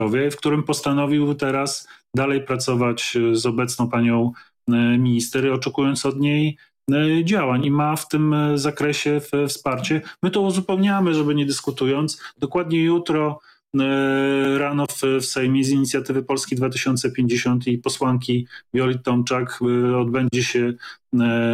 w którym postanowił teraz dalej pracować z obecną panią minister, oczekując od niej działań i ma w tym zakresie wsparcie. My to uzupełniamy, żeby nie dyskutując. Dokładnie jutro rano w Sejmie z inicjatywy Polski 2050 i posłanki Violety Tomczak odbędzie się